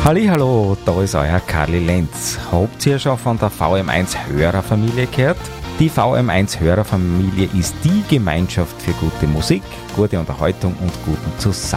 Hallihallo, da ist euer Karli Lenz. Habt ihr schon von der VM1 Hörerfamilie gehört? Die VM1 Hörerfamilie ist die Gemeinschaft für gute Musik, gute Unterhaltung und guten Zusammenhalt.